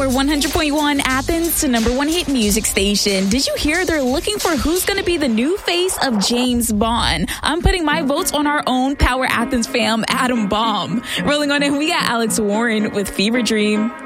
Power 100.1 Athens, the number one hit music station. Did you hear they're looking for who's going to be the new face of James Bond? I'm putting my votes on our own Power Athens fam, Adam Baum. Rolling on in, we got Alex Warren with Fever Dream.